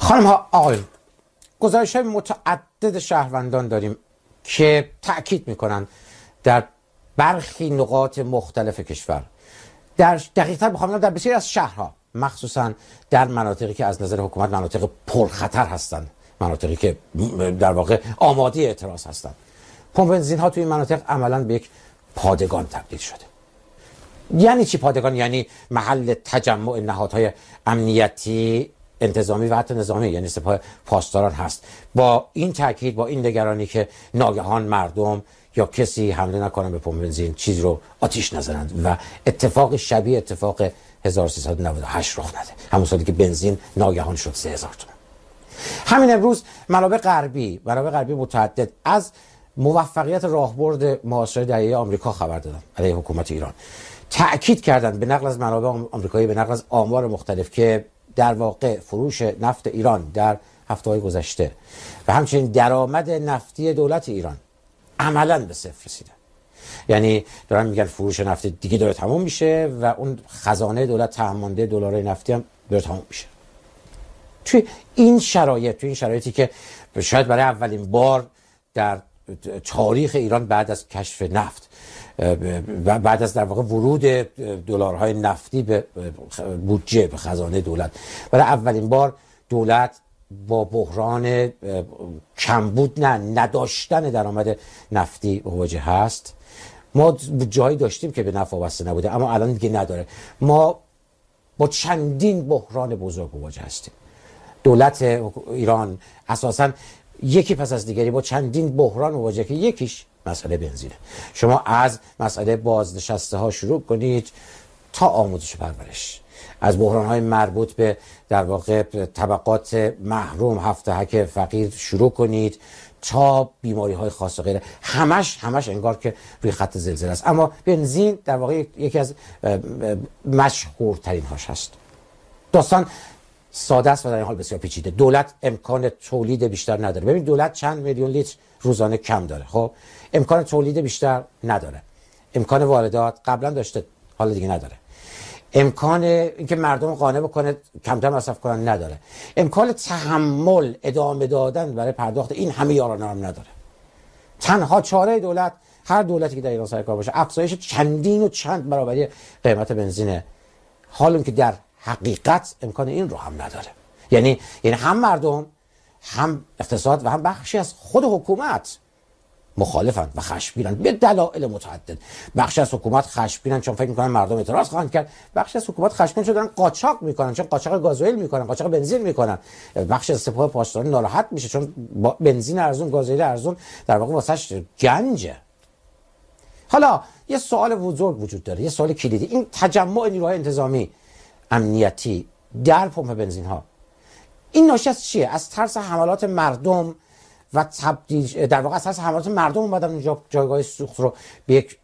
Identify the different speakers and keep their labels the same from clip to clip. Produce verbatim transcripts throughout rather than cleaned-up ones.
Speaker 1: خانم ها آقایون، گزارش های متعدد شهروندان داریم که تأکید میکنن در برخی نقاط مختلف کشور، در دقیق‌تر بخوام در بسیاری از شهرها، مخصوصا در مناطقی که از نظر حکومت مناطق پرخطر هستند، مناطقی که در واقع آماده اعتراض هستند، پمپ بنزین ها توی این مناطق عملاً به یک پادگان تبدیل شده. یعنی چی پادگان؟ یعنی محل تجمع نهادهای امنیتی، انتظامی و حتی نظامی، یعنی سپاه پاسداران هست. با این تاکید، با این نگرانی که ناگهان مردم یا کسی حمله نکنن به پمپ بنزین، چیزی رو آتیش نزنند و اتفاق شبیه اتفاق هزار و سیصد و نود و هشت رخ نده، همون سالی که بنزین ناگهان شد سه هزار تومان. همین امروز منابع غربی منابع غربی متعدد از موفقیت راهبرد محاصره دریایی آمریکا خبر دادن علیه حکومت ایران. تأکید کردند به نقل از منابع آمریکایی، به نقل از آمار مختلف، که در واقع فروش نفت ایران در هفته‌های گذشته و همچنین درآمد نفتی دولت ایران عملاً به صفر رسیده. یعنی دارن میگن فروش نفت دیگه داره تموم میشه و اون خزانه دولت تهمانده دلارای نفتی هم داره تموم میشه. توی این شرایط، توی این شرایطی که شاید برای اولین بار در تاریخ ایران بعد از کشف نفت و بعد از در واقع ورود دلارهای نفتی به بودجه، به خزانه دولت، برای اولین بار دولت با بحران کمبود، نه نداشتن درآمد نفتی مواجه هست. ما جایی داشتیم که به نفت وابسته نبوده، اما الان دیگه نداره. ما با چندین بحران بزرگ مواجه هستیم. دولت ایران اساساً یکی پس از دیگری با چندین بحران مواجهه که یکیش مسئله بنزینه. شما از مسئله بازنشسته ها شروع کنید تا آموزش و پرورش، از بحران های مربوط به در واقع طبقات محروم، هفت دهک فقیر شروع کنید تا بیماری های خاص و غیره، همش همش انگار که روی خط زلزله است. اما بنزین در واقع یکی از مشهورترین هاش هست. داستان ساده است و در این حال بسیار پیچیده. دولت امکان تولید بیشتر نداره. ببین دولت چند میلیون لیتر روزانه کم داره، خب امکان تولید بیشتر نداره. امکان واردات قبلا داشته، حالا دیگه نداره. امکان اینکه مردم قانع بکنه کمتر مصرف کنن نداره. امکان تحمل ادامه دادن برای پرداخت این همه یارانه هم نداره. تنها چاره دولت، هر دولتی که در ایران سرکار باشه، افزایش چندین و چند برابری قیمت بنزینه، حالا که در حقیقت امکان این رو هم نداره. یعنی یعنی هم مردم، هم اقتصاد و هم بخشی از خود حکومت مخالفن و خشمگینن به دلایل متعدد. بخشی از حکومت خشمگینن چون فکر میکنن مردم اعتراض خواهند کرد، بخشی از حکومت خشمگین شدن قاچاق میکنن چون قاچاق گازوئیل میکنن، قاچاق بنزین میکنن. بخشی از سپاه پاسداران ناراحت میشه چون بنزین ارزون، گازوئیل ارزون در واقع واسش گنجه. حالا یه سوال بزرگ وجود داره، یه سوال کلیدی. این تجمع نیروهای انتظامی امنیتی در پمپ بنزین ها، این ناشی از چیه؟ از ترس حملات مردم و تبدیل در واقع از ترس حملات مردم اومدن اونجا جایگاه سوخت رو به یک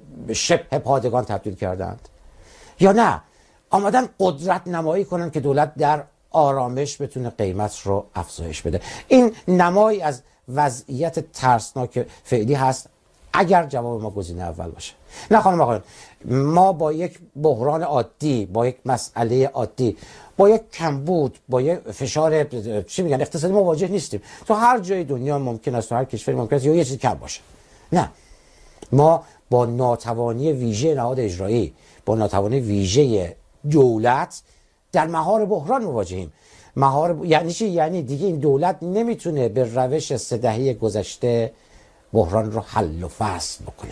Speaker 1: شبه پادگان تبدیل کردند، یا نه آمدن قدرت نمایی کنن که دولت در آرامش بتونه قیمت رو افزایش بده؟ این نمایی از وضعیت ترسناک فعلی هست اگر جواب ما گزینه اول باشه. نه خانم آقایان، ما با یک بحران عادی، با یک مسئله عادی، با یک کمبود، با یک فشار چی میگن اقتصادی مواجه نیستیم. تو هر جای دنیا ممکن است، تو هر کشوری ممکن است یه چیزی کم باشه. نه، ما با ناتوانی ویژه نهاد اجرایی، با ناتوانی ویژه دولت در مهار بحران مواجهیم. مهار یعنی چی؟ یعنی دیگه این دولت نمیتونه به روش سه دهه گذشته بحران رو حل و فصل بکنه.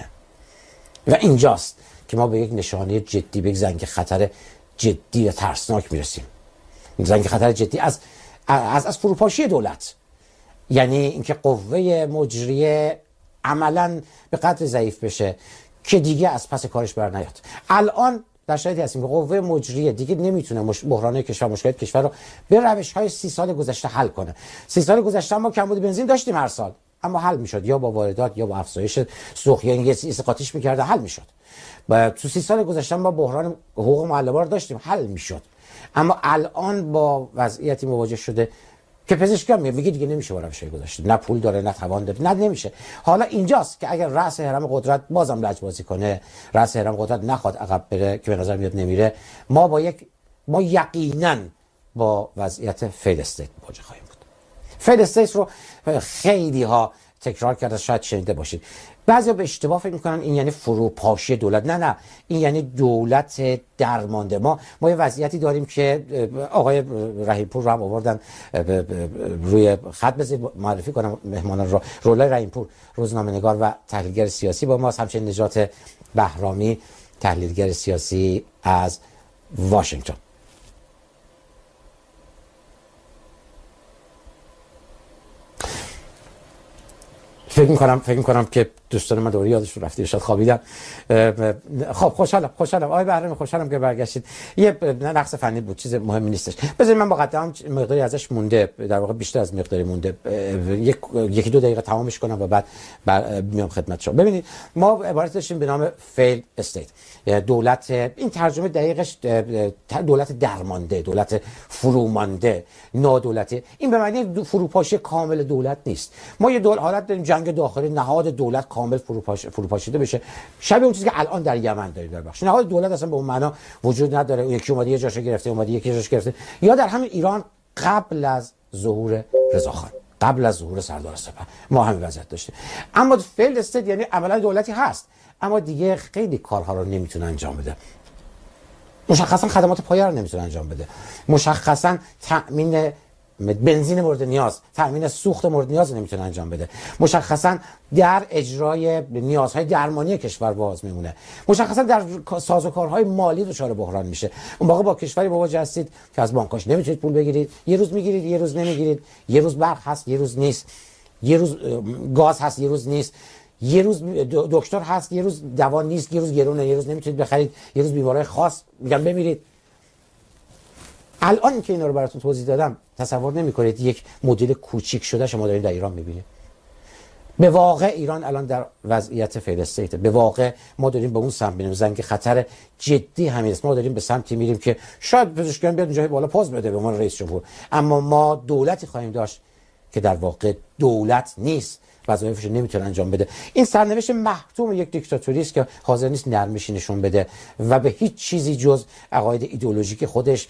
Speaker 1: و اینجاست که ما به یک نشانه جدی، به یک زنگ خطر جدی و ترسناک میرسیم. زنگ خطر جدی از از از فروپاشی دولت، یعنی اینکه قوه مجریه عملاً به قدر ضعیف بشه که دیگه از پس کارش بر نیاد. الان در شرایطی هستیم که قوه مجریه دیگه نمیتونه مش... بحران کشور، مشکلات کشور رو به روش‌های سی سال گذشته حل کنه. سی سال گذشته ما کمبود بنزین داشتیم هر سال، اما حل میشد یا با واردات یا با افزایش سوخت، یا یه چیز قاطیش میکرده حل میشد. و تو سی سال گذشته ما بحران حقوق معلمان رو داشتیم، حل میشد. اما الان با وضعیتی مواجه شده که پزشکان میگه دیگه نمیشه با روش‌های گذشته، نه پول داره، نه توان داره، نه نمیشه. حالا اینجاست که اگر رأس هرم قدرت بازم لجبازی کنه، رأس هرم قدرت نخواد عقب بره که به نظر میاد نمیره، ما با یک ما یقینا با وضعیت فیل استیت مواجه خواهیم بود. فیل استیت رو خیلی ها تکرار کرده، شاید شنیده باشید. بعضیا به اشتباه فکر میکنن این یعنی فروپاشی دولت. نه نه، این یعنی دولت درمانده. ما ما یه وضعیتی داریم که آقای رحیمپور رو هم آوردن روی خط. بذارید معرفی کنم مهمانان رو. رولای رحیمپور روزنامه‌نگار و تحلیلگر سیاسی با ماست، همچنین نجات بهرامی تحلیلگر سیاسی از واشنگتن. فکر می‌کنم فکر می‌کنم که دوستان من دوری یادشون رفته، شاید خوابیدن. خب خوشحالم خوشحالم آقای بهرامی، خوشحالم که برگشتید. یه نقص فنی بود، چیز مهمی نیستش. بذارید من مقدمم مقداری ازش مونده، در واقع بیشتر از مقداری مونده، یک یکی دو دقیقه تمامش کنم و بعد میام خدمت شما. ببینید ما عبارت داشتیم به نام فیل استیت، دولت، این ترجمه دقیقش دولت درمانده، دولت فرومانده، نادولتی. این به معنی فروپاشی کامل دولت نیست. ما یه دول حالت داریم جنگ داخلی، نهاد دولت کامل فروپاش فروپاشیده بشه، شبیه اون چیزی که الان در یمن دارید در بخش. نهاد دولت اصلا به اون معنا وجود نداره، اون یکی اومده یه جاشو گرفته، اومده یکی جاش گرفته. یا در همین ایران قبل از ظهور رضاخان، قبل از ظهور سردار سپه ما همین وضعیت داشتیم. اما فیلد استیت یعنی عملا دولتی هست اما دیگه خیلی کارها رو نمیتونه انجام بده. مشخصا خدمات پایه رو نمیتونه انجام بده، مشخصا تأمین بنزین مورد نیاز، تأمین سوخت مورد نیاز نمیتونه انجام بده، مشخصا در اجرای نیازهای درمانی کشور باز میمونه، مشخصا در سازوکارهای مالی دچار بحران میشه. اون موقع با کشوری مواجه هستید که از بانکاش نمیتونید پول بگیرید، یه روز میگیرید یه روز نمیگیرید، یه روز برق هست یه روز نیست، یه روز گاز هست یه روز نیست، یه روز دکتر هست یه روز دوا نیست، یه روز گرونه، یه روز نمیتونید بخرید، یه روز بیماری خاص میگن بمیرید. الان که اینا رو براتون توضیح دادم تصور نمی‌کنید یک مدل کوچیک شده شما دارید در ایران می‌بینید. به واقع ایران الان در وضعیت فیل استیت. به واقع ما داریم به اون سمت میریم، زنگ خطر جدی همین است. ما داریم به سمتی میریم که شاید پزشکیان بیاد اونجا بالا پوز بده به عنوان رئیس جمهور، اما ما دولتی خواهیم داشت که در واقع دولت نیست، وظایفش رو نمیتونه انجام بده. این سرنوشت محتوم یک دیکتاتوری است که حاضر نیست نرمشی نشون بده و به هیچ چیزی جز عقاید ایدئولوژیک خودش،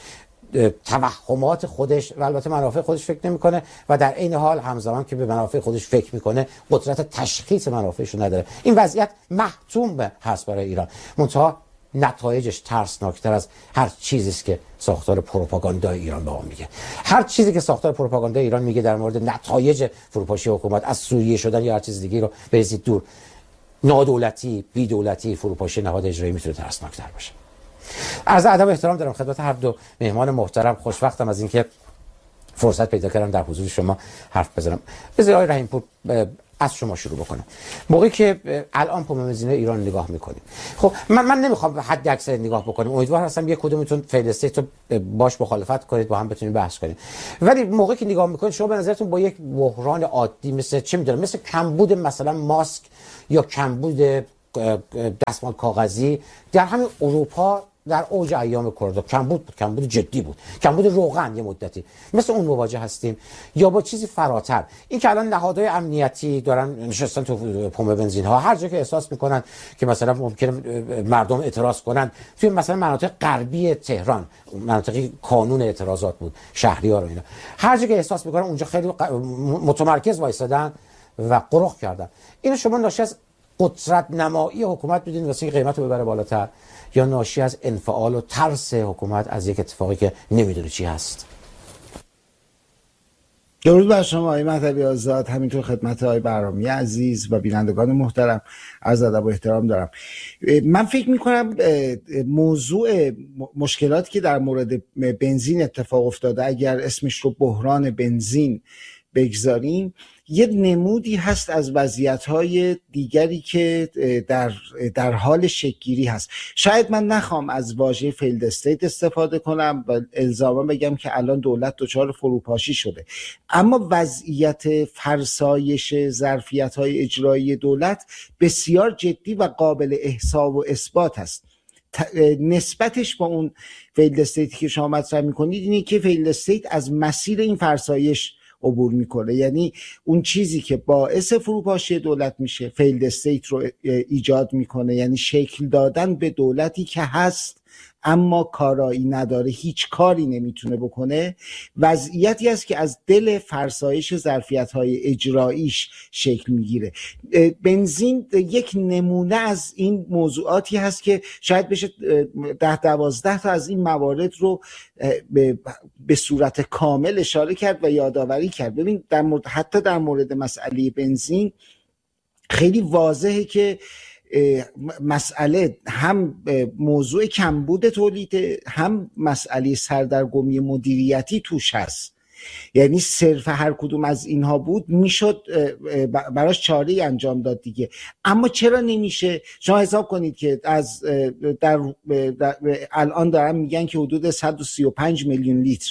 Speaker 1: توهمات خودش و البته منافع خودش فکر نمیکنه و در عین حال همزمان که به منافع خودش فکر میکنه قدرت تشخیص منافعش رو نداره. این وضعیت محتوم هست برای ایران، منتها نتایجش ترسناکتر از هر چیزی است که ساختار پروپاگاندای ایران به ما میگه. هر چیزی که ساختار پروپاگاندای ایران میگه در مورد نتایج فروپاشی حکومت، از سوریه شدن یا هر چیز دیگه رو بریزید دور. نادولتی، بی دولتی، فروپاشی نهاد اجرایی میتونه ترسناکتر باشه. عرض ادب و احترام دارم خدمت هر دو مهمان محترم. خوشوقتم از اینکه فرصت پیدا کردم در حضور شما حرف بزنم. بذارید آقای رحیمپور از شما شروع بکنم. موقعی که الان پمومزینه ایران نگاه میکنیم، خب من من نمیخوام حد اکثر نگاه بکنیم، امیدوار هستم یک کدومتون فیل استیت رو باش مخالفت کنید با هم بتونیم بحث کنیم. ولی موقعی که نگاه میکنید شما به نظرتون با یک بحران عادی مثل چه میدونم مثل کمبود مثلا ماسک یا کمبود دستمال کاغذی در همین اروپا در اوج ایام کرونا کمبود بود، کمبود جدی بود، کمبود روغن یه مدتی، مثل اون مواجه هستیم یا با چیزی فراتر؟ این که الان نهادهای امنیتی دارن نشستن تو پمپ بنزین ها، هر جا که احساس میکنن که مثلا ممکنه مردم اعتراض کنن، توی مثلا مناطق غربی تهران، مناطقی کانون اعتراضات بود، شهریار و اینا، هر جا که احساس میکنن اونجا خیلی متمرکز وایسادن و قرق کردن. اینو شما ناشی از قدرت نمایی حکومت بدین واسه اینکه قیمت رو ببره بالاتر، یا ناشی از انفعال و ترس حکومت از یک اتفاقی که نمیدونه چی هست؟
Speaker 2: درود بر شما آقای مهدوی آزاد، همینطور خدمت آقای بهرامی عزیز و بینندگان محترم عرض ادب و احترام دارم. من فکر میکنم موضوع مشکلاتی که در مورد بنزین اتفاق افتاده، اگر اسمش رو بحران بنزین بگذاریم، یه نمودی هست از وضعیت‌های دیگری که در در حال شکل‌گیری هست. شاید من نخوام از واژه فیلد استیت استفاده کنم و الزاما بگم که الان دولت دچار فروپاشی شده، اما وضعیت فرسایش ظرفیت‌های اجرایی دولت بسیار جدی و قابل احصا و اثبات است. نسبتش با اون فیلد استیتی که شما مطرح می‌کنید اینه که فیلد استیت از مسیر این فرسایش عبور میکنه، یعنی اون چیزی که باعث فروپاشی دولت میشه فیلد استیت رو ایجاد میکنه، یعنی شکل دادن به دولتی که هست اما کارایی نداره، هیچ کاری نمیتونه بکنه، وضعیتی است که از دل فرسایش ظرفیت‌های اجراییش شکل میگیره. بنزین یک نمونه از این موضوعاتی هست که شاید بشه ده دوازده تا از این موارد رو به, به صورت کامل اشاره کرد و یادآوری کرد. ببین در مورد حتی در مورد مسئله بنزین خیلی واضحه که مسئله هم موضوع کمبود تولید، هم مسئله سردرگمی مدیریتی توش هست. یعنی صرف هر کدوم از اینها بود میشد براش چاره‌ای انجام داد دیگه. اما چرا نمیشه؟ شما حساب کنید که از در, در الان دارن میگن که حدود صد و سی و پنج میلیون لیتر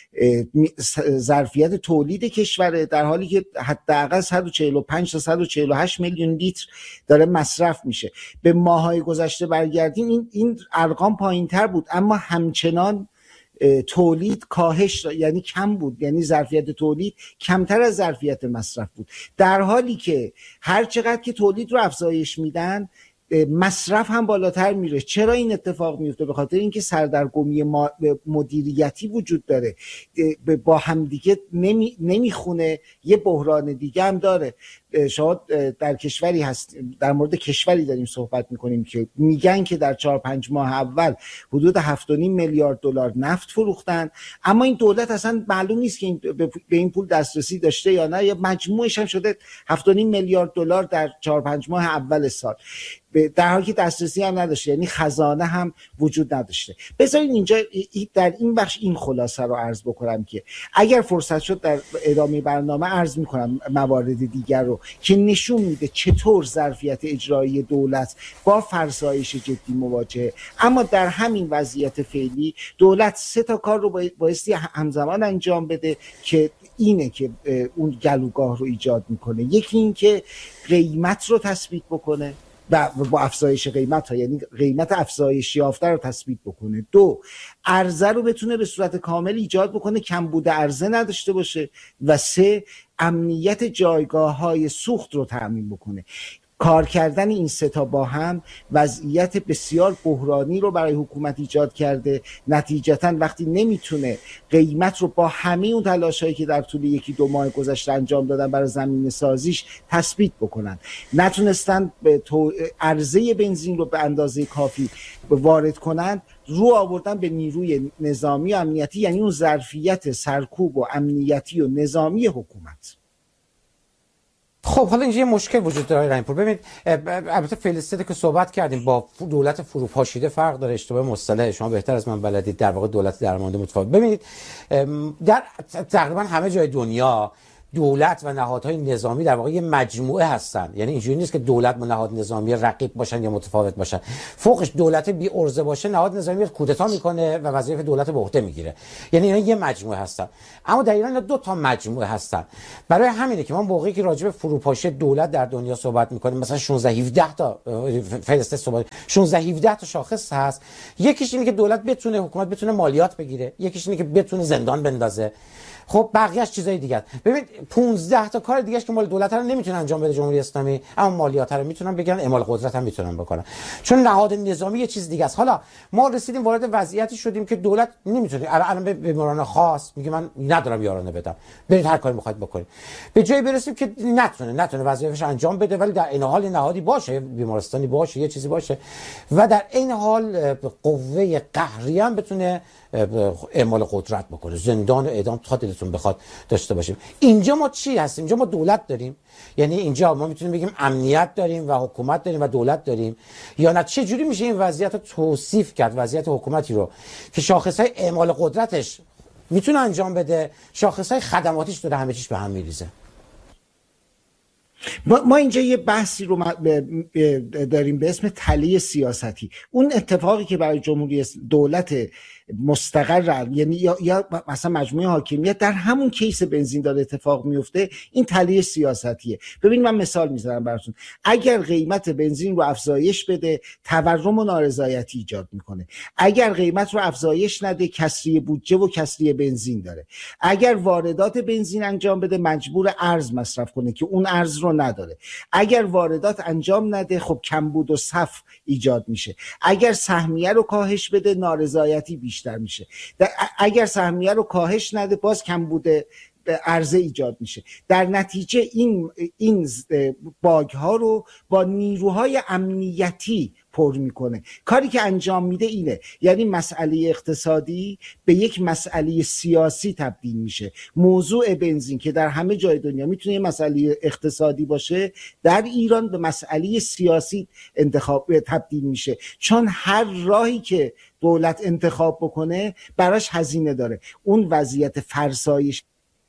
Speaker 2: ظرفیت تولید کشوره، در حالی که حداقل صد و چهل و پنج تا صد و چهل و هشت میلیون لیتر داره مصرف میشه. به ماهای گذشته برگردیم این این ارقام پایینتر بود، اما همچنان تولید کاهش، یعنی کم بود، یعنی ظرفیت تولید کمتر از ظرفیت مصرف بود، در حالی که هر چقدر که تولید رو افزایش میدن مصرف هم بالاتر میره. چرا این اتفاق میفته؟ به خاطر اینکه سردرگمی مدیریتی وجود داره، با همدیگه نمی نمیخونه. یه بحران دیگه هم داره. شما در کشوری هست، در مورد کشوری داریم صحبت میکنیم که میگن که در چهار پنج ماه اول حدود هفت و نیم میلیارد دلار نفت فروختن، اما این دولت اصلا معلوم نیست که این به این پول دسترسی داشته یا نه، یا مجموعش هم شده هفت و نیم میلیارد دلار در چهار پنج ماه اول سال، در حالی که دسترسی هم نداشته، یعنی خزانه هم وجود نداشته. بذارید اینجا در این بخش این خلاصه رو عرض بکنم که اگر فرصت شد در ادامه برنامه عرض میکنم موارد دیگر رو که نشون میده چطور ظرفیت اجرایی دولت با فرسایش جدی مواجهه. اما در همین وضعیت فعلی دولت سه تا کار رو بایستی همزمان انجام بده که اینه که اون گلوگاه رو ایجاد میکنه. یکی این که قیمت رو تثبیت بکنه و با افزایش قیمت ها، یعنی قیمت افزایش یافته رو تثبیت بکنه. دو، عرضه رو بتونه به صورت کامل ایجاد بکنه، کمبود عرضه نداشته باشه. و سه، امنیت جایگاه های سوخت رو تأمین بکنه. کار کردن این سه تا با هم وضعیت بسیار بحرانی رو برای حکومت ایجاد کرده. نتیجتاً وقتی نمیتونه قیمت رو با همه اون تلاشایی که در طول یکی دو ماه گذشته انجام دادن برای زمینه سازیش تثبیت بکنن، نتونستن عرضه بنزین رو به اندازه کافی وارد کنن، رو آوردن به نیروی نظامی و امنیتی، یعنی اون ظرفیت سرکوب و امنیتی و نظامی حکومت.
Speaker 1: خب حالا اینجا یه مشکل وجود داره رحیم‌پور. ببینید البته فلسطین که صحبت کردیم با دولت فروپاشیده فرق داره، اشتباه مصطلح، شما بهتر از من بلدید، در واقع دولت درمانده متفاوت. ببینید در تقریبا همه جای دنیا دولت و نهادهای نظامی در واقع یه مجموعه هستن. یعنی اینجوری نیست که دولت و نهاد نظامی رقیب باشن یا متفاوت باشن. فوقش دولت بی ارزه باشه، نهاد نظامی کودتا میکنه و وظایف دولت به عهده میگیره. یعنی اینا یه مجموعه هستن. اما در ایران دو تا مجموعه هستن. برای همینه که ما موقعی که راجع به فروپاشی دولت در دنیا صحبت میکنیم، مثلا شانزده هفده تا فلسطین صحبت شانزده هفده تا شاخص هست. یکیش اینه که دولت بتونه، حکومت بتونه مالیات بگیره، یکیش اینه که بتونه زندان بندازه. خب بقیه‌اش چیزای دیگه است. ببین پانزده تا کار دیگه است که مال دولت رو نمیتونه انجام بده جمهوری اسلامی، اما مالیات رو میتونن بگیرن، اعمال قدرت هم میتونن بکنن، چون نهاد نظامی یه چیز دیگه است. حالا ما رسیدیم وارد وضعیتی شدیم که دولت نمیتونه الان به بیماران خاص میگه من ندارم یارانه بدم، برید هر کاری میخواید بکنید. به جایی برسیم که نتونه نتونه وظایفش انجام بده، ولی در این حال نهادی باشه، بیمارستانی باشه، یه چیزی باشه و در این حال قوه قهری هم بتونه اعمال قدرت بکنه، زندان و اعدام تا دلتون بخواد داشته باشیم. اینجا ما چی هستیم؟ اینجا ما دولت داریم، یعنی اینجا ما میتونیم بگیم امنیت داریم و حکومت داریم و دولت داریم، یا نه چه جوری میشه این وضعیت رو توصیف کرد؟ وضعیت حکومتی رو که شاخصهای اعمال قدرتش میتونه انجام بده، شاخصهای خدماتیش داره همه چیش به هم میریزه.
Speaker 2: ما, ما اینجا یه بحثی رو داریم به اسم تله سیاستی. اون اتفاقی که برای جمهوری دولت مستقر، یعنی یا, یا مثلا مجموعه حاکمیت در همون کیس بنزین داره اتفاق میفته، این تله سیاستیه. ببین من مثال میزنم براتون. اگر قیمت بنزین رو افزایش بده تورم و نارضایتی ایجاد میکنه. اگر قیمت رو افزایش نده کسری بودجه و کسری بنزین داره. اگر واردات بنزین انجام بده مجبور ارز مصرف کنه که اون ارز رو نداره. اگر واردات انجام نده خب کمبود و صف ایجاد میشه. اگر سهمیه رو کاهش بده نارضایتی بیشتر میشه. اگر سهمیه رو کاهش نده باز کمبود عرضه ایجاد میشه. در نتیجه این این باگ ها رو با نیروهای امنیتی پر میکنه. کاری که انجام میده اینه، یعنی مسئله اقتصادی به یک مسئله سیاسی تبدیل میشه. موضوع بنزین که در همه جای دنیا میتونه یه مسئله اقتصادی باشه، در ایران به مسئله سیاسی انتخاب تبدیل میشه، چون هر راهی که دولت انتخاب بکنه براش هزینه داره. اون وضعیت فرسایش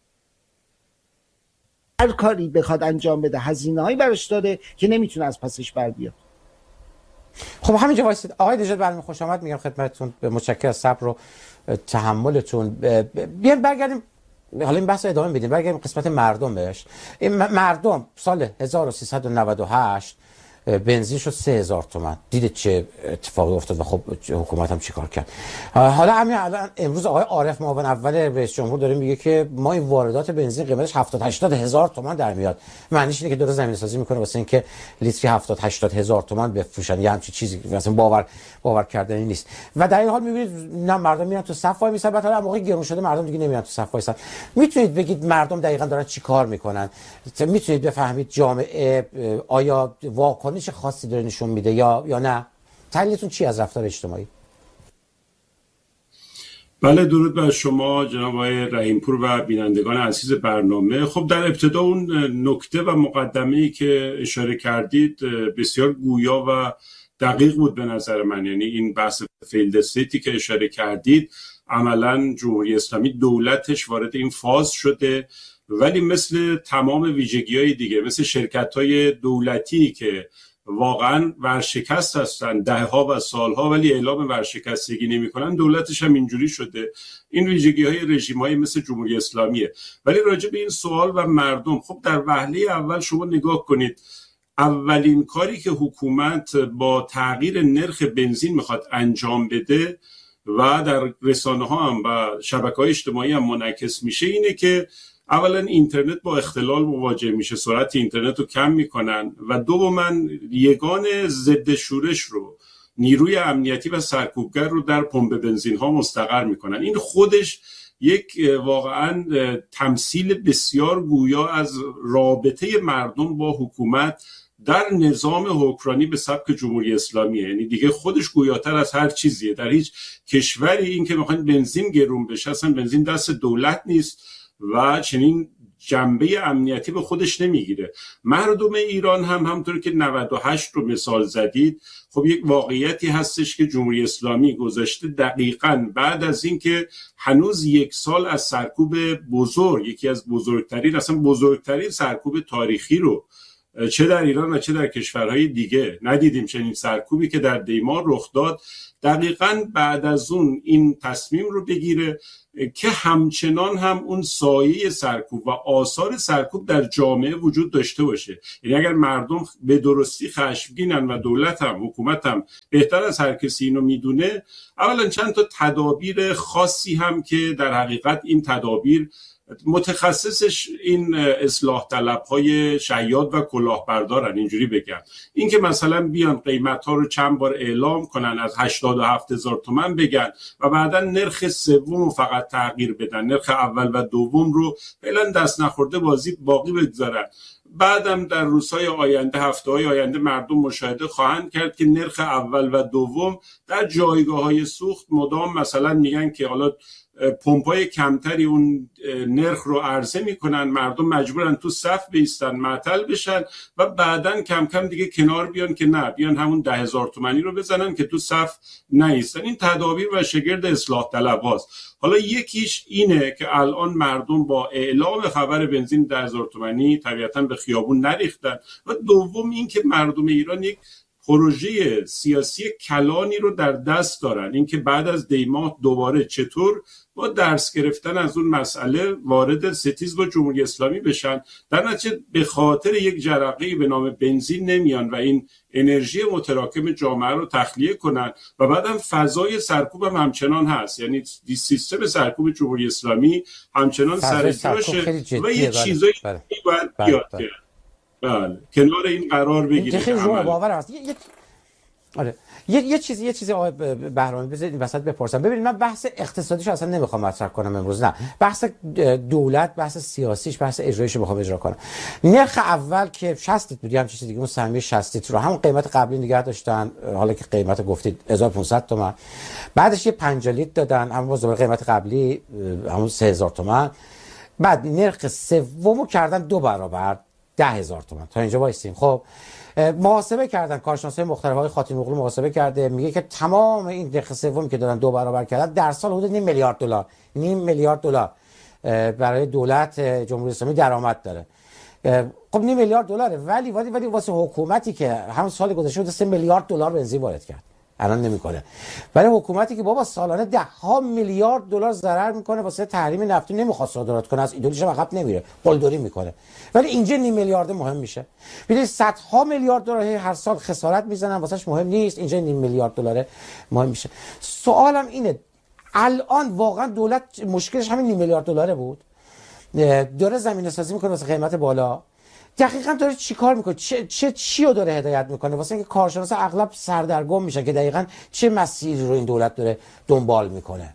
Speaker 2: هر کاری بخواد انجام بده هزینه‌هایی براش داره که نمیتونه از پسش بر بیاد.
Speaker 1: خب همینجا وایسید آقای نژاد، برنامه خوش آمد میگم خدمتتون، متشکرم از صبر و تحملتون. بیایم برگردیم، حالا این بحث رو ادامه بدیم، برگردیم قسمت مردم بهش. این مردم سال هزار و سیصد و نود و هشت بنزین شد سه هزار تومان. دیدید چه اتفاقی افتاد و خب حکومت هم چیکار کرد. حالا همین الان امروز آقای عارف معاون اول رئیس جمهور داره میگه که ما این واردات بنزین قیمتش هفتاد هشتاد هزار تومان در میاد. معنیش اینه که داره زمین سازی میکنه واسه اینکه لیتری هفتاد هشتاد هزار تومان بفروشن. یه همچین چیزی مثلا باور باور کردنی نیست. و در این حال میبینید نه مردم میان تو صف وای میسن، بعد حالا موقع گرون شده مردم دیگه نمیان تو صف وایسن. میتونید بگید مردم دقیقاً دارن چیکار میکنن؟ میتونید بفهمید جامعه آیا واقعا چه خاصی داره نشون میده یا یا نه؟ تحلیلتون چی از رفتار اجتماعی؟
Speaker 3: بله، درود بر شما جناب آقای رحیمپور و بینندگان عزیز برنامه. خب در ابتدا اون نکته و مقدمه‌ای که اشاره کردید بسیار گویا و دقیق بود به نظر من. یعنی این بحث فیلد استیتی که اشاره کردید، عملاً جمهوری اسلامی دولتش وارد این فاز شده، ولی مثل تمام ویژگی‌های دیگه، مثل شرکت‌های دولتی که واقعا ورشکست هستن دهها و سالها ولی اعلام ورشکستگی نمی‌کنن، دولتش هم اینجوری شده. این ویژگی‌های رژیم‌های مثل جمهوری اسلامیه. ولی راجع به این سوال و مردم، خب در وهله اول شما نگاه کنید، اولین کاری که حکومت با تغییر نرخ بنزین میخواد انجام بده و در رسانه‌ها هم و شبکه‌های اجتماعی هم منعکس میشه اینه که اولا اینترنت با اختلال مواجه میشه، سرعت اینترنت رو کم میکنن و دوما یگان ضد شورش رو، نیروی امنیتی و سرکوبگر رو در پمپ بنزین ها مستقر میکنن. این خودش یک واقعا تمثیل بسیار گویا از رابطه مردم با حکومت در نظام حکمرانی به سبک جمهوری اسلامیه. یعنی دیگه خودش گویاتر از هر چیزیه. در هیچ کشوری این که میخوان بنزین گرون بشه، اصلا بنزین دست دولت نیست و چنین جنبه امنیتی به خودش نمیگیره. مردم ایران هم همونطور که نود و هشت رو مثال زدید، خب یک واقعیتی هستش که جمهوری اسلامی گذاشته دقیقاً بعد از اینکه هنوز یک سال از سرکوب بزرگ، یکی از بزرگترین، اصلا بزرگترین سرکوب تاریخی رو چه در ایران و چه در کشورهای دیگه ندیدیم. چنین سرکوبی که در دیمار رخ داد، دقیقاً بعد از اون این تصمیم رو بگیره که همچنان هم اون سایه سرکوب و آثار سرکوب در جامعه وجود داشته باشه. یعنی اگر مردم به درستی خشمگینن و دولت هم حکومت هم بهتر از هر کسی اینو میدونه، اولا چند تا تدابیر خاصی هم که در حقیقت این تدابیر متخصصش این اصلاح طلب‌های شیاد و کلاهبردارن، اینجوری بگم، این که مثلا بیان قیمت‌ها رو چند بار اعلام کنن، از هشتاد و هفت هزار تومان بگن و بعدا نرخ سوم فقط تغییر بدن، نرخ اول و دوم رو فعلا دست نخورده بازی باقی بگذارن. بعدم در روزهای آینده، هفته‌های آینده مردم مشاهده خواهند کرد که نرخ اول و دوم در جایگاه‌های سوخت مدام مثلا میگن که حالا پمپای کمتری اون نرخ رو عرضه میکنن، مردم مجبورن تو صف بایستن، معطل بشن و بعدن کم کم دیگه کنار بیان که نه، بیان همون ده هزار تومانی رو بزنن که تو صف نایستن. این تدابیر و شگرد اصلاح طلب هاست. حالا یکیش اینه که الان مردم با اعلام خبر بنزین ده هزار تومانی طبیعتا به خیابون نریختن و دوم این که مردم ایران یک پروژه سیاسی کلانی رو در دست دارن، اینکه بعد از دیماه دوباره چطور با درس گرفتن از اون مسئله وارد ستیز با جمهوری اسلامی بشن. در نتیجه به خاطر یک جرقه‌ای به نام بنزین نمیان و این انرژی متراکم جامعه رو تخلیه کنن و بعدم فضای سرکوب هم همچنان هست، یعنی سیستم سرکوب جمهوری اسلامی همچنان سر جاشه و یه چیزایی باید بیاد. بله کنار این قرار بگیره.
Speaker 1: خیلی جمعه باور هست. یه آره یه یه چیزی یه چیزی آقای بهرامی بذارید این وسط بپرسم. ببینید من بحث اقتصادیش اصلا نمیخوام مطرح کنم امروز، نه بحث دولت، بحث سیاسیش، بحث اجراییش رو میخوام اجرا کنم. نرخ اول که شصت بود یا هم چیزی دیگه، اون سهمیه شصت رو همون قیمت قبلی نگه داشتن، حالا که قیمت گفتید هزار و پانصد تومان، بعدش یه پنجاه لیتر دادن اما باز قیمت قبلی همون سه هزار تومان، بعد نرخ سومو کردن دو برابر ده هزار تومان. تا اینجا وایسیم. خب محاسبه کردن کارشناسای مختلف، های خاتمی اغلو محاسبه کرده، میگه که تمام این نرخ سومی که دادن دو برابر کردن در سال حدود نیم میلیارد دلار نیم میلیارد دلار برای دولت جمهوری اسلامی درآمد داره. خب نیم میلیارد دلاره، ولی ولی ولی واسه حکومتی که همون سال گذشته بود سه میلیارد دلار بنزین وارد کرد الان نمیکنه، ولی حکومتی که بابا سالانه ده ها میلیارد دلار ضرر میکنه واسه تحریم نفتی نمیخواد صادرات کنه، از ایدولش عقب نمیره، قلدری میکنه، ولی اینجا نیم میلیارد مهم میشه. ببینید صدها میلیارد دلار هر سال خسارت میزنن واسش مهم نیست، اینجا نیم میلیارد دلار مهم میشه. سوالم اینه الان واقعا دولت مشکلش همین نیم میلیارد دلاره بود؟ داره زمینه سازی میکنه واسه قیمت بالا؟ دقیقاً داره چی کار میکنه؟ چه چه چی رو داره هدایت میکنه؟ واسه اینکه کارشناسا اغلب سردرگم میشن که دقیقاً چه مسیری رو این دولت داره دنبال میکنه.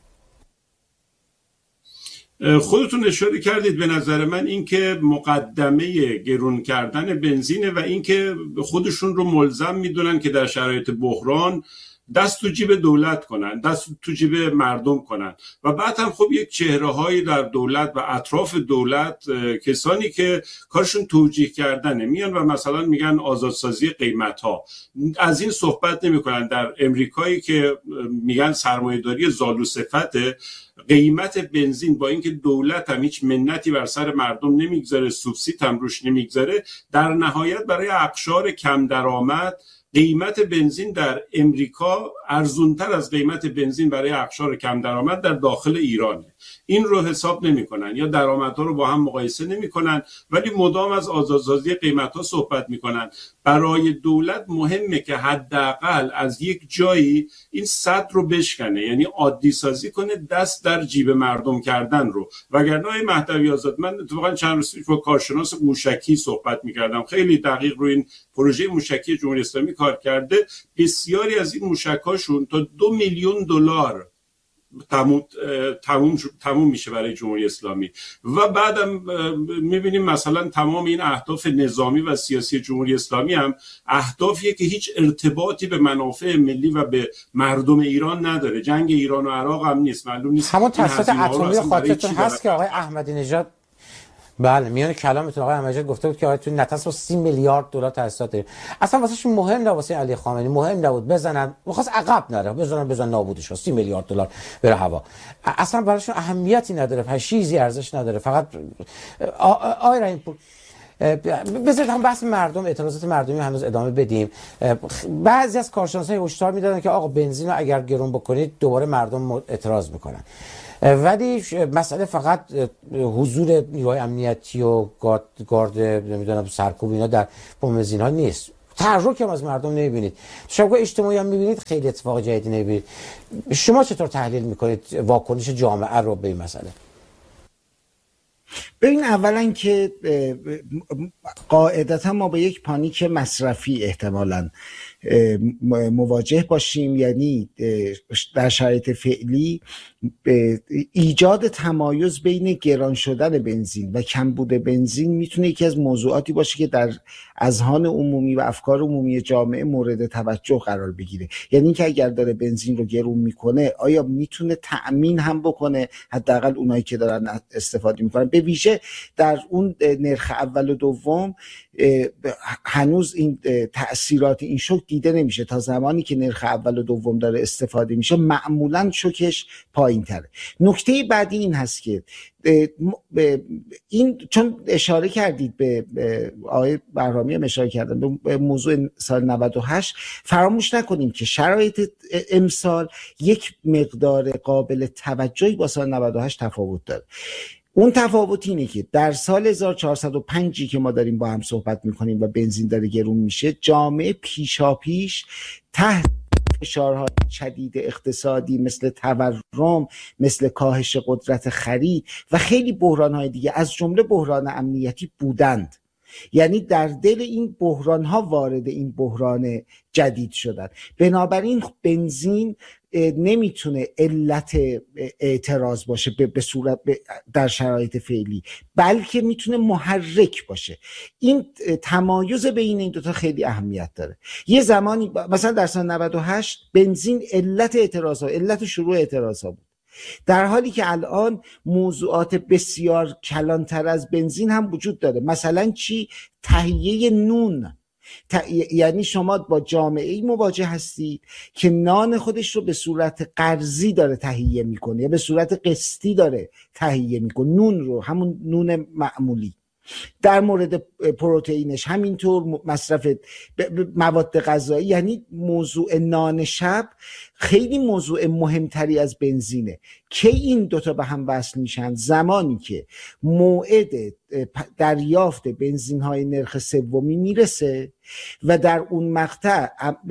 Speaker 3: خودتون اشاره کردید به نظر من اینکه مقدمه گرون کردن بنزینه و اینکه خودشون رو ملزم میدونن که در شرایط بحران دست تو جیب دولت کنن، دست تو جیب مردم کنن و بعد هم خب یک چهره هایی در دولت و اطراف دولت، کسانی که کارشون توجیه کردنه، میان و مثلا میگن آزادسازی قیمت ها. از این صحبت نمی کنن. در امریکایی که میگن سرمایه‌داری زالو صفته، قیمت بنزین با اینکه دولت هم هیچ منتی بر سر مردم نمیگذاره، سوبسید هم روش نمیگذاره، در نهایت برای اقشار کم درآمد قیمت بنزین در امریکا ارزونتر از قیمت بنزین برای اقشار کم درآمد در داخل ایرانه. این رو حساب نمی‌کنن یا درآمدها رو با هم مقایسه نمی‌کنن، ولی مدام از آزادسازی قیمت‌ها صحبت می‌کنن. برای دولت مهمه که حداقل از یک جایی این سد رو بشکنه، یعنی عادی سازی کنه، دست در جیب مردم کردن رو. وگرنه آقای مهدوی آزاد، من اتفاقا چند روز پیش با کارشناس موشکی صحبت می‌کردم، خیلی دقیق روی این پروژه موشکی جمهوری اسلامی کار کرده. بسیاری از این موشک‌هاشون تا دو میلیون دلار تموم تموم تموم میشه برای جمهوری اسلامی و بعدم میبینیم مثلا تمام این اهداف نظامی و سیاسی جمهوری اسلامی هم اهدافیه که هیچ ارتباطی به منافع ملی و به مردم ایران نداره. جنگ ایران و عراق هم نیست، معلوم نیست
Speaker 1: همون تاسیسات اتمی خاطرتون هست که آقای احمدی نژاد بله میان کلامتون آقای احمدی نژاد گفته بود که آقای تو نتاس با سی میلیارد دلار تاسیسات داریم. اصلا واسهش مهم نبود، واسه علی خامنه‌ای مهم نبود بزنن، می‌خواست عقب نره، بزنن بزنن نابودش سی میلیارد دلار بره هوا. اصلا براشون اهمیتی نداره، هیچ چیزی ارزش نداره. فقط آقای رحیم پور بذارید هم بحث مردم، اعتراضات مردمی هنوز ادامه بدیم. بعضی از کارشناسای هشدار میدادن که آقا بنزین رو اگر گرون بکنید دوباره مردم اعتراض میکنن، ولی مسئله فقط حضور نیروهای امنیتی و گارد, گارد نمیدونم سرکوب اینا در بنزین ها نیست. تحرک هم از مردم نمیبینید، شبکه‌های اجتماعی هم میبینید خیلی اتفاق جدیدی نمیبینید. شما چطور تحلیل میکنید واکنش جامعه رو به این مسئله؟
Speaker 2: ببین اولا که قاعدتا ما با یک پانیک مصرفی احتمالاً مواجه باشیم، یعنی در شرایط فعلی ایجاد تمایز بین گران شدن بنزین و کمبود بنزین میتونه یکی از موضوعاتی باشه که در اذهان عمومی و افکار عمومی جامعه مورد توجه قرار بگیره. یعنی که اگر داره بنزین رو گرون میکنه آیا میتونه تأمین هم بکنه حداقل اونایی که دارن استفاده میکنن، به ویژه در اون نرخ اول و دوم هنوز این تأثیرات این شوک دیده نمیشه تا زمانی که نرخ اول و دوم داره استفاده میشه معمولا شوکش پایین تره. نکته بعدی این هست که این چون اشاره کردید به آقای بهرامی هم اشاره کردن به موضوع سال نود و هشت، فراموش نکنیم که شرایط امسال یک مقدار قابل توجهی با سال نود و هشت تفاوت داره. اون تفاوت اینه که در سال هزار و چهارصد و پنج که ما داریم با هم صحبت میکنیم و بنزین داره گرون میشه، جامعه پیشاپیش تحت فشارهای شدید اقتصادی مثل تورم، مثل کاهش قدرت خرید و خیلی بحرانهای دیگه از جمله بحران امنیتی بودند. یعنی در دل این بحران ها وارد این بحران جدید شدن. بنابراین بنزین نمیتونه علت اعتراض باشه به صورت در شرایط فعلی، بلکه میتونه محرک باشه. این تمایز بین این دوتا خیلی اهمیت داره. یه زمانی مثلا در سال نود و هشت بنزین علت اعتراض ها، علت شروع اعتراض ها بود، در حالی که الان موضوعات بسیار کلانتر از بنزین هم وجود داره. مثلا چی؟ تهیه نون. ت... یعنی شما با جامعه‌ای مواجه هستید که نان خودش رو به صورت قرضی داره تهیه میکنه یا به صورت قسطی داره تهیه میکنه، نون رو، همون نون معمولی. در مورد پروتئینش همینطور، مصرف مواد غذایی. یعنی موضوع نان شب خیلی موضوع مهمتری از بنزینه. که این دوتا به هم وصل میشن زمانی که موعد دریافت بنزین های نرخ سومی میرسه و در اون مقطع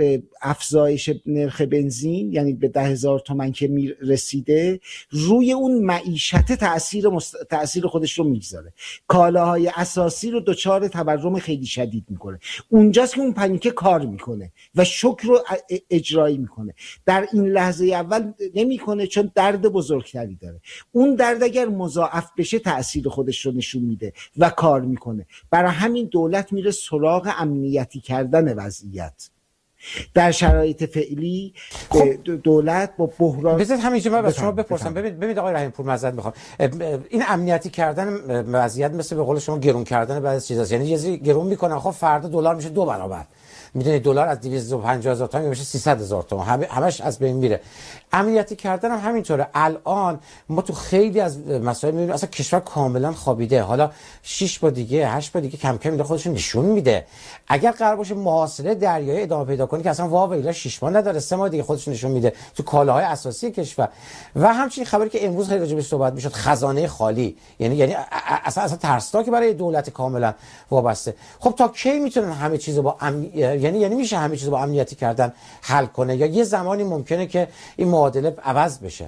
Speaker 2: افزایش نرخ بنزین یعنی به ده هزار تومن که میرسیده روی اون معیشت تأثیر, مست... تأثیر خودش رو میگذاره، کالاهای اساسی رو دچار تورم خیلی شدید میکنه. اونجاست که اون پنیکه کار میکنه و شوک رو اجرایی میکنه. در این لحظه اول نمیکنه چون درد بزرگتری داره. اون درد اگر مضاعف بشه تأثیر خودش رو نشون میده و کار میکنه. برای همین دولت میره سراغ امنیتی کردن وضعیت. در شرایط فعلی خب دولت با بحران
Speaker 1: بذارید همینجا من از شما بپرسم. ببینید ببینید آقای رحیم پور، معذرت میخوام، این امنیتی کردن وضعیت مثل به قول شما گرون کردن بعضی چیزاست. یعنی یه چیزی گرون میکنه، خب فردا دلار میشه دو برابر. میدونید دلار از دویست و پنجاه هزار تومان میشه سیصد هزار تومان، همه همش از بین میره. امنیتی کردن هم همینطوره. الان ما تو خیلی از مسائل میبینیم اصلا کشور کاملا خوابیده. حالا شش با دیگه هشت با دیگه کم کم میره خودش نشون میده. اگر قرار باشه محاصره دریایی ادامه پیدا کنه که اصلا واقعا شش ماه نداره، سه ماه دیگه خودش نشون میده تو کالاهای اساسی کشور. و همچنین خبری که امروز خیلی راجع بهش صحبت میشد، خزانه خالی. یعنی یعنی اصلا اصلا ترسناکه برای دولت کاملا وابسته. خب تا کی میتونن همه چیزو با ام... یعنی یعنی میشه همه چیزو با امنیتی کردن حل کنه یا یه زمانی ممکنه که این معادله عوض بشه؟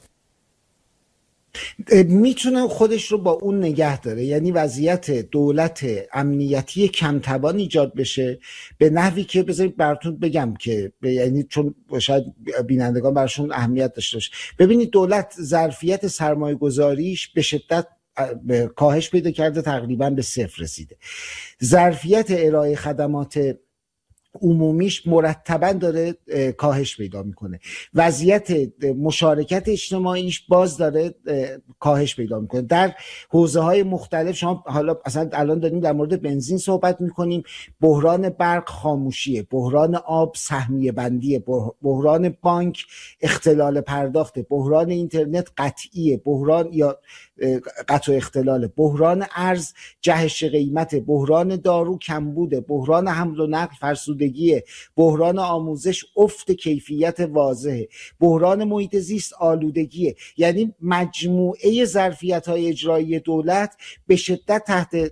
Speaker 2: میتونه خودش رو با اون نگه داره. یعنی وضعیت دولت امنیتی کمتوان ایجاد بشه به نحوی که بذارید براتون بگم که یعنی چون شاید بینندگان براشون اهمیت داشته باشه. ببینید دولت ظرفیت سرمایه گذاریش به شدت کاهش پیدا کرده، تقریبا به صفر رسیده. ظرفیت ارائه خدمات عمومیش مرتبا داره کاهش پیدا میکنه. وضعیت مشارکت اجتماعیش باز داره کاهش پیدا میکنه در حوزه های مختلف. شما حالا اصلا الان داریم در مورد بنزین صحبت میکنیم، بحران برق خاموشیه، بحران آب سهمیه بندیه، بحران بانک اختلال پرداخته، بحران اینترنت قطعیه، بحران یا قطع و اختلاله، بحران ارز جهش قیمت، بحران دارو کمبوده، بحران حمل و نقل فرسودگیه، بحران آموزش افت کیفیت واضحه، بحران محیط زیست آلودگیه. یعنی مجموعه ظرفیت‌های اجرایی دولت به شدت تحت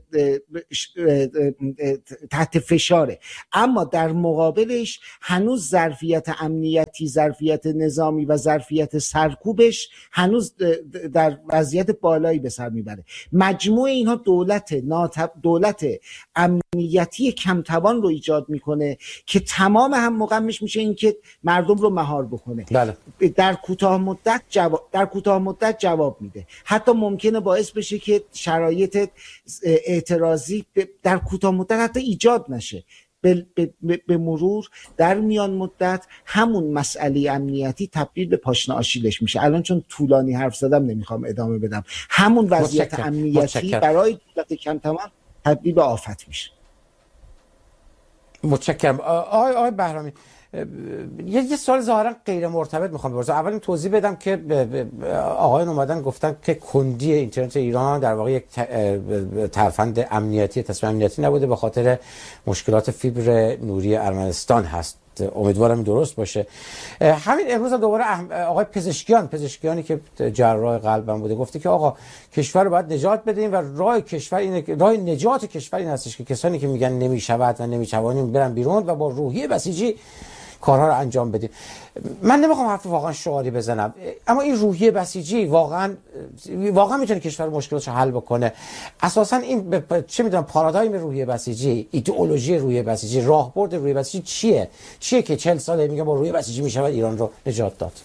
Speaker 2: تحت فشاره. اما در مقابلش هنوز ظرفیت امنیتی، ظرفیت نظامی و ظرفیت سرکوبش هنوز در وضعیت بالایی به سر میبره. مجموع اینها دولت ناتب... دولت امنیتی کمتوان رو ایجاد میکنه که تمام هم مقامش میشه این که مردم رو مهار بکنه.
Speaker 1: بله.
Speaker 2: در کوتاه مدت جواب در کوتاه مدت جواب میده. حتی ممکنه باعث بشه که شرایط اعتراضی در کوتاه مدت حتی ایجاد نشه. به, به, به مرور در میان مدت همون مسئله امنیتی تبدیل به پاشنه آشیلش میشه. الان چون طولانی حرف زدم نمیخوام ادامه بدم. همون وضعیت متشکر. امنیتی متشکر. برای دولت کمتوان تبدیل به آفت میشه.
Speaker 1: متشکرم. آقای آقای بهرامی، یه یه سوال ظاهرا غیر مرتبط میخوام بپرسم. اول این توضیح بدم که آقایان اومدن گفتن که کندی اینترنت ایران در واقع یک ترفند امنیتی، تصمیم امنیتی نبوده، به خاطر مشکلات فیبر نوری ارمنستان هست. امیدوارم درست باشه. همین امروز هم دوباره آقای پزشکیان پزشکیانی که جراح قلبم بوده گفته که آقا کشور رو باید نجات بدیم و راه کشور اینه، راه نجات کشور این هستش که کسانی که میگن نمیشود و نمیتوانیم برن بیرون و با روحیه بسیجی کارها رو انجام بدیم. من نمیخوام حرف واقعا شعاری بزنم، اما این روحیه بسیجی واقعا واقعا میتونه کشور مشکلاتش حل بکنه. اساسا این ب... چه میدونم پارادایم روحیه بسیجی، ایدئولوژی روحیه بسیجی، راهبرد روحیه بسیجی چیه؟ چیه که چهل ساله میگه با روحیه بسیجی میشود ایران رو نجات داد؟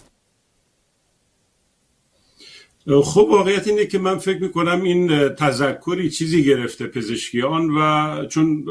Speaker 3: خب واقعیت اینه که من فکر میکنم این تذکری چیزی گرفته پزشکیان و چون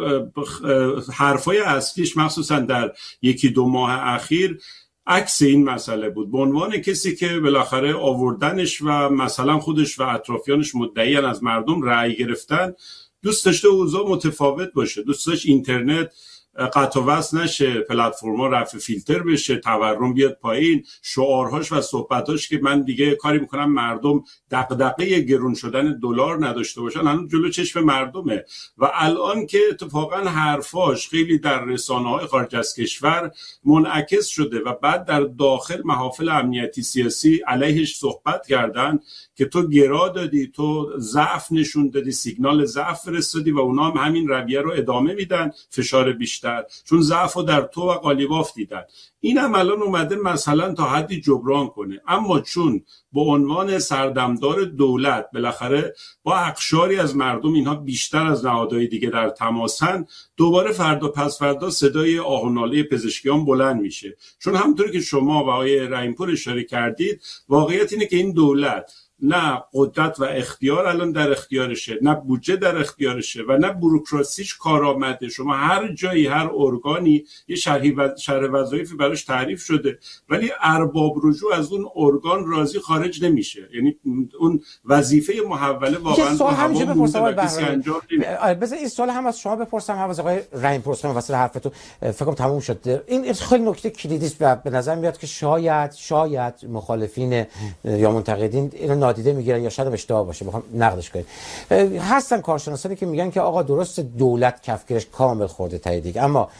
Speaker 3: حرفای اصلیش مخصوصا در یکی دو ماه اخیر عکس این مسئله بود، به عنوان کسی که بالاخره آوردنش و مثلا خودش و اطرافیانش مدعیان از مردم رأی گرفتن، دوست داشته اوضاع متفاوت باشه، دوست داشت اینترنت قطع و وصل نشه، پلتفرم‌ها رفع فیلتر بشه، تورم بیاد پایین، شعارهاش و صحبتاش که من دیگه کاری میکنم مردم دغدغه گرون شدن دلار نداشته باشن، هنوز جلو چشم مردمه. و الان که اتفاقا حرفاش خیلی در رسانه‌های خارج از کشور منعکس شده و بعد در داخل محافل امنیتی سیاسی علیهش صحبت کردن که تو گرا دادی، تو ضعف نشون دادی، سیگنال ضعف فرستادی و اونا هم همین رویه رو ادامه میدن، فشار بیشتر، چون ضعف رو در تو و قالیباف دیدن. این هم الان اومده مثلا تا حدی جبران کنه، اما چون به عنوان سردمدار دولت بالاخره با اقشاری از مردم اینها بیشتر از نهادهای دیگه در تماسن، دوباره فردا پس فردا صدای آه و ناله پزشکیان بلند میشه. چون همونطور که شما و آقای رحیم‌پور اشاره کردید، واقعیت اینه که این دولت نه قدرت و اختیار الان در اختیارشه، نه بودجه در اختیارشه و نه بوروکراسیش کارآمده. شما هر جایی، هر ارگانی یه شرح و... شرح وظایفی براش تعریف شده، ولی ارباب رجوع از اون ارگان راضی خارج نمیشه. یعنی اون وظیفه محوله واقعا
Speaker 1: سوال همیشه بپرسم آقای
Speaker 3: بهرامی.
Speaker 1: بذار این سوال هم از شما بپرسم، هم از آقای رحیم‌پور واسه حرفتون فکر کنم تموم شد. این خیلی نکته کلیدی است و به نظر میاد که شاید شاید مخالفین یا منتقدین اینو نادیده میگیرن یا شاید اشتباه باشه، بخوام نقدش کنیم. هستن کارشناسانی که میگن که آقا درست دولت کفگیرش کامل خورده تا دیگه، اما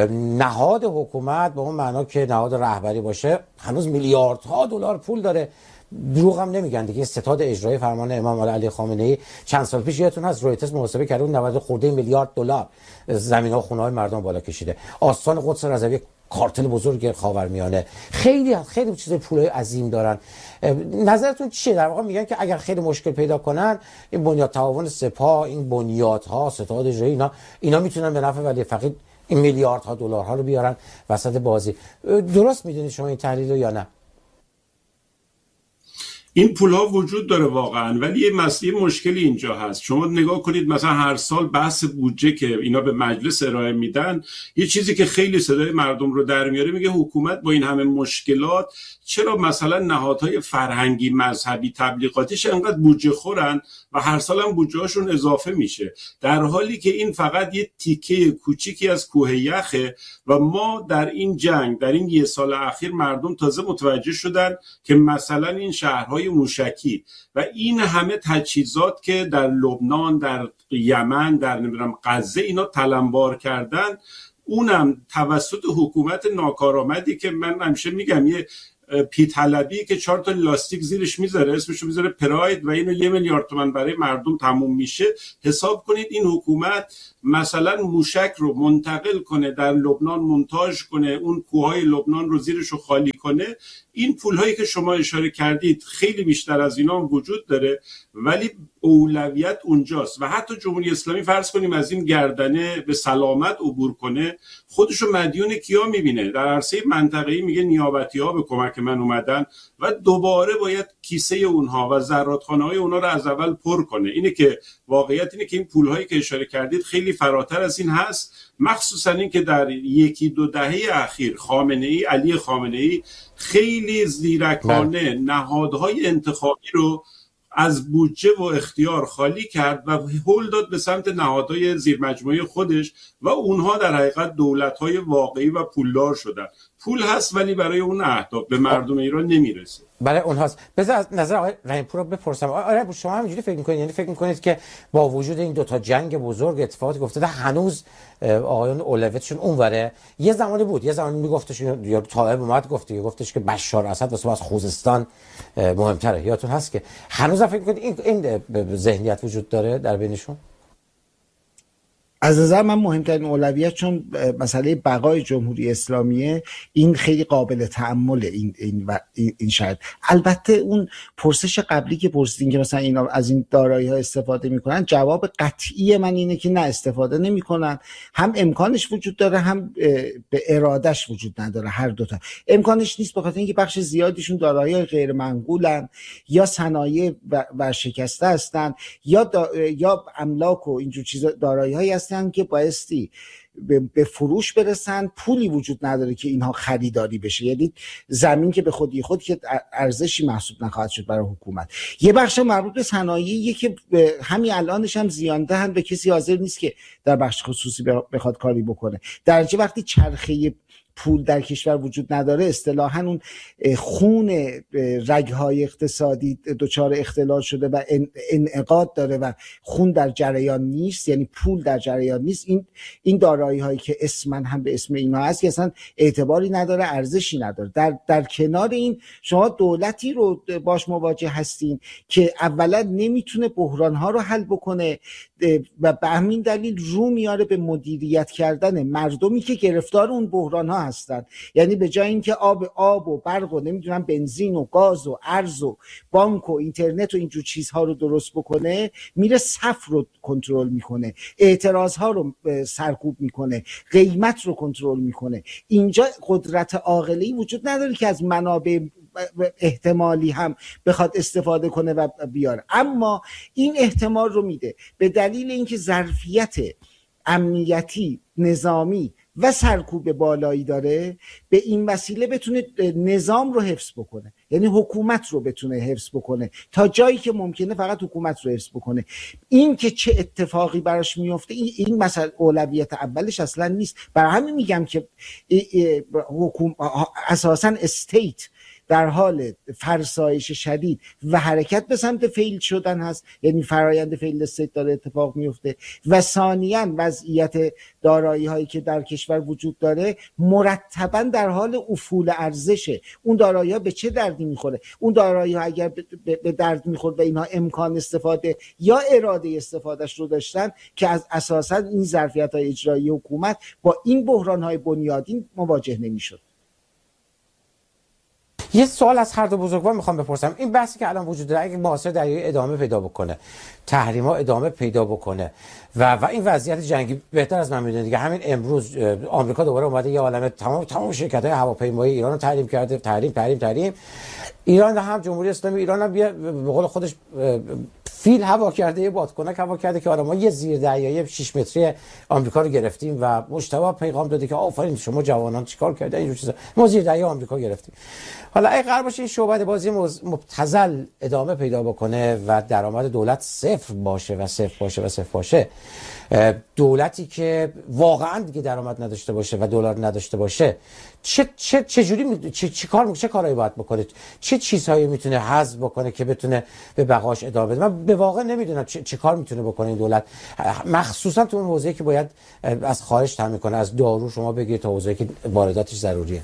Speaker 1: نهاد حکومت به اون معنا که نهاد رهبری باشه هنوز میلیاردها دلار پول داره. دروغ هم نمیگن دیگه. ستاد اجرایی فرمان امام علی خامنه‌ای چند سال پیش یادتون هست رویترز محاسبه کرده اون نود خورده میلیارد دلار زمین‌ها و خونه‌های مردم بالا کشیده. آستان قدس رضوی کارتل بزرگ خاورمیانه، خیلی خیلی چیزای پولای عظیم دارن. نظرتون چیه؟ در واقع میگن که اگر خیلی مشکل پیدا کنن این بنیاد تعاون سپاه، این بنیادها، ستاد اجرایی، اینا اینا میتونن به نفع ولی فقید این میلیاردها دلارها رو بیارن وسط بازی. درست میدونید شما این تحلیل رو یا نه؟
Speaker 3: این پول‌ها وجود داره واقعا، ولی یه مسئله مشکلی اینجا هست. شما نگاه کنید مثلا هر سال بحث بودجه که اینا به مجلس ارائه میدن، یه چیزی که خیلی صدای مردم رو در میاره، میگه حکومت با این همه مشکلات چرا مثلا نهادهای فرهنگی، مذهبی، تبلیغاتیش انقدر بودجه خورن و هر سال هم بودجه‌هاشون اضافه میشه، در حالی که این فقط یه تیکه کوچیکی از کوه یخه. و ما در این جنگ، در این یه سال اخیر، مردم تازه متوجه شدن که مثلا این شهرهای موشکی و این همه تجهیزات که در لبنان، در یمن، در نمیدونم غزه اینا تلمبار کردن، اونم توسط حکومت ناکارآمدی که من همیشه میگم یه پی‌طلبی که چهار تا لاستیک زیرش میذاره، اسمشو میذاره پراید و اینو یه میلیارد تومان برای مردم تموم میشه. حساب کنید این حکومت مثلا موشک رو منتقل کنه، در لبنان مونتاژ کنه، اون کوههای لبنان رو زیرش رو خالی کنه. این پولهایی که شما اشاره کردید خیلی بیشتر از اینا هم وجود داره، ولی اولویت اونجاست. و حتی جمهوری اسلامی فرض کنیم از این گردنه به سلامت عبور کنه، خودشو مدیون کیا میبینه؟ در عرصه منطقه‌ای میگه نیابتی ها به کمک من اومدن و دوباره باید کیسه اونها و زرادخانه های اونها رو از اول پر کنه. اینه که واقعیت اینه که این پولهایی که اشاره کردید خیلی فراتر از این هست، مخصوصا این که در یکی دو دهه اخیر خامنه‌ای، علی خامنه‌ای خیلی زیرکانه نهادهای انتخابی رو از بودجه و اختیار خالی کرد و هول داد به سمت نهادهای زیرمجموعه خودش و اونها در حقیقت دولت‌های واقعی و پولدار شدن. پول هست ولی برای اون اهداف به مردم ایران نمیرسه.
Speaker 1: برای اونهاست. بذار از نظر آقای رحیم‌پور رو بپرسم. آره شما همینجوری فکر می‌کنید؟ یعنی فکر می‌کنید که با وجود این دو تا جنگ بزرگ اتفاقاتی که افتاده هنوز آقایون اولویتشون اونوره؟ یه زمانی بود، یه زمانی میگفتش یا طالب اومد گفت گفتش که بشار اسد واسه از خوزستان مهمتره. یادتون هست که هنوز فکر می‌کنید این این ذهنیت وجود داره در بینشون؟
Speaker 2: از نظر من مهمترین اولویت، چون مسئله بقای جمهوری اسلامیه، این خیلی قابل تأمل این این این شاید. البته اون پرسش قبلی که پرسیدین که مثلا اینا از این دارایی‌ها استفاده میکنن، جواب قطعی من اینه که نه، استفاده نمیکنن. هم امکانش وجود داره، هم به ارادش وجود نداره. هر دوتا امکانش نیست، به خاطر اینکه بخش زیادیشون دارایی‌های غیر منقولن، یا صنایع ورشکسته هستن، یا دا یا املاک و اینجور چیزا دارایی‌هایی هستن که بایستی به فروش برسن. پولی وجود نداره که اینها خریداری بشه، یعنی زمین که به خودی خود که ارزشی محسوب نخواهد شد برای حکومت. یه بخش مربوط به صنایعی که همین الانش هم زیانده هم به کسی حاضر نیست که در بخش خصوصی بخواد کاری بکنه. در نتیجه وقتی چرخه پول در کشور وجود نداره، اصطلاحاً اون خون رگ‌های اقتصادی دچار اختلال شده و انعقاد داره و خون در جریان نیست، یعنی پول در جریان نیست. این این دارایی‌هایی که اسماً هم به اسم اینا هست که اصلا اعتباری نداره، ارزشی نداره. در در کنار این شما دولتی رو باش مواجه هستین که اولا نمیتونه بحران‌ها رو حل بکنه و به همین دلیل رو میاره به مدیریت کردن مردمی که گرفتار اون بحران‌ها هستن. یعنی به جای اینکه آب آب و برق و نمیدونم بنزین و گاز و ارز و بانک و اینترنت و اینجور چیزها رو درست بکنه، میره صف رو کنترل میکنه، اعتراضها رو سرکوب میکنه، قیمت رو کنترل میکنه. اینجا قدرت عاقلی وجود نداره که از منابع احتمالی هم بخواد استفاده کنه و بیاره، اما این احتمال رو میده به دلیل اینکه ظرفیت امنیتی، نظامی و سرکوب بالایی داره، به این وسیله بتونه نظام رو حفظ بکنه، یعنی حکومت رو بتونه حفظ بکنه تا جایی که ممکنه فقط حکومت رو حفظ بکنه. این که چه اتفاقی براش میفته، این این مثلا اولویت اولش اصلا نیست. برای همین میگم که حکومت اساساً استیت در حال فرسایش شدید و حرکت به سمت فیل شدن هست، یعنی فرایند فیل استیت داره اتفاق میفته. و ثانیاً وضعیت دارایی هایی که در کشور وجود داره مرتباً در حال افول ارزشه. اون دارایی ها به چه دردی میخوره؟ اون دارایی ها اگر به درد میخورد و اینها امکان استفاده یا اراده استفادهش رو داشتن که از اساساً این ظرفیت های اجرایی حکومت با این بحران های بنیادین مواجه نمیشد.
Speaker 1: یه سوال از هر دو بزرگوار میخوام بپرسم. این بحثی که الان وجود داره اگه محاصره دریایی ادامه پیدا بکنه، تحریم‌ها ادامه پیدا بکنه و و این وضعیت جنگی، بهتر از من میدونید دیگه، همین امروز آمریکا دوباره اومده یه عالمه تمام تمام شرکت‌های هواپیمایی ایران رو تحریم کرده، تحریم تحریم تحریم. ایران هم جمهوری اسلامی ایران هم به قول خودش فیل هوا کرده، یه بادکنک هوا کرده که آره ما یه زیردریایی شش متری آمریکا رو گرفتیم و مجتبی پیغام داده که آفرین شما جوانان چیکار کردید، اینجور چیزا، ما زیردریای آمریکا گرفتیم. حالا اگه قرار باشه این شعبده بازی مبتذل ادامه پیدا بکنه و درآمد دولت صفر باشه و صفر باشه و صفر باشه، دولتی که واقعا دیگه درآمد نداشته باشه و دلار نداشته باشه، چه چه چه جوری می... چه چه کار چه کارایی باید بکنه، چه چیزهایی میتونه حذف بکنه که بتونه به بقاش ادامه بده؟ من به واقع نمیدونم چه, چه کار میتونه بکنه این دولت، مخصوصا تو اون حوزه‌ای که باید از خارج تامین کنه، از دارو شما بگید تا حوزه‌ای که وارداتش ضروریه.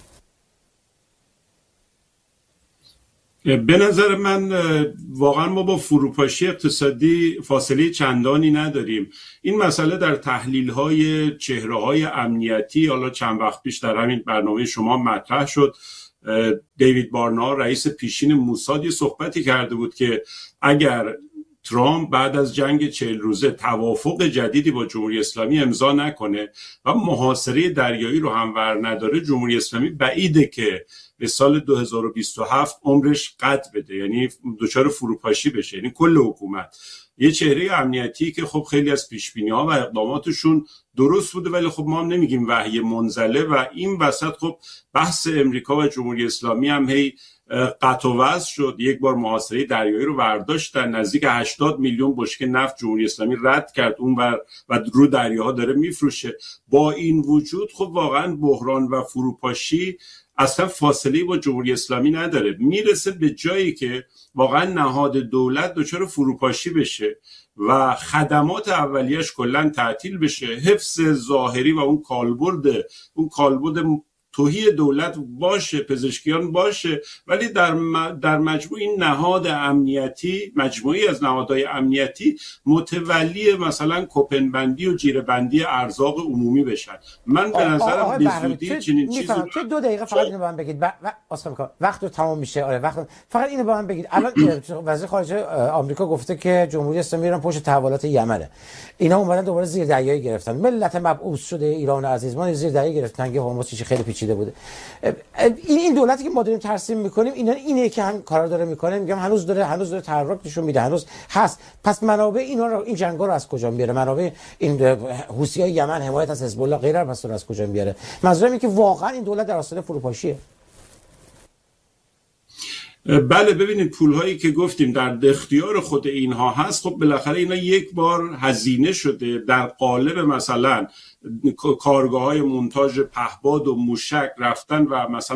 Speaker 3: به نظر من واقعا ما با فروپاشی اقتصادی فاصله چندانی نداریم. این مسئله در تحلیل‌های چهره‌های امنیتی حالا چند وقت پیش در همین برنامه شما مطرح شد. دیوید بارنا رئیس پیشین موساد یه صحبتی کرده بود که اگر ترامپ بعد از جنگ چهل روزه توافق جدیدی با جمهوری اسلامی امضا نکنه و محاصره دریایی رو هم ور نداره، جمهوری اسلامی بعیده که به سال دو هزار و بیست و هفت عمرش قطع بده، یعنی دچار فروپاشی بشه، یعنی کل حکومت. یه چهره امنیتی که خب خیلی از پیشبینی‌ها و اقداماتشون درست بوده، ولی خب ما هم نمیگیم وحی منزله و این وسط خب بحث امریکا و جمهوری اسلامی هم هی قطع و وصل شد. یک بار محاصره دریایی رو برداشتن، نزدیک هشتاد میلیون بشکه نفت جمهوری اسلامی رد کرد اون بر و رو دریاها داره میفروشه. با این وجود خب واقعا بحران و فروپاشی اصلا فاصله با جمهوری اسلامی نداره، میرسه به جایی که واقعا نهاد دولت دچار فروپاشی بشه و خدمات اولیش کلا تعطیل بشه، حفظ ظاهری و اون کالبرد اون کالبرد توهی دولت باشه، پزشکیان باشه، ولی در در مجموع این نهاد امنیتی، مجموعی از نهادهای امنیتی متولی مثلا کوپنبندی و جیره‌بندی ارزاق عمومی بشن. من به نظرم به زودی چنین چیزی
Speaker 1: تو دو دقیقه فقط اینو با من بگید و اصلا میگم وقت رو تمام میشه. آره وقت فقط اینو با من بگید. الان وزیر خارجه آمریکا گفته که جمهوری اسلامی ایران پشت تحولات یمنه. اینا اومدن دوباره زیر دریایی گرفتن. ملت مبعوث شده ایران عزیز ما زیر دریایی گرفتن. تنگه هرمز چیزی خیلی پیچیده بوده. این این دولتی که ما داریم ترسیم میکنیم اینا اینه که هم کارا داره میکنه. میگم هنوز داره هنوز داره تحرک نشون میده، هنوز هست. پس منابع اینا رو این جنگا رو از کجا میاره؟ منابع این حوثیای یمن، حمایت از حزب الله غیره پس از کجا میاره؟ منظورم اینه که واقعا این دولت در آستانه فروپاشیه.
Speaker 3: بله ببینید پولهایی که گفتیم در اختیار خود اینها هست، خب بالاخره اینا یک بار هزینه شده در قالب مثلا کارگاه های مونتاژ پهباد و موشک رفتن و مثلا